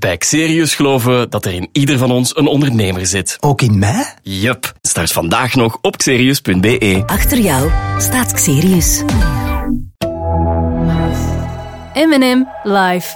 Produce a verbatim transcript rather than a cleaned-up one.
Bij Xerius geloven we dat er in ieder van ons een ondernemer zit. Ook in mij? Yup. Start vandaag nog op xerius punt be. Achter jou staat Xerius. M en M live.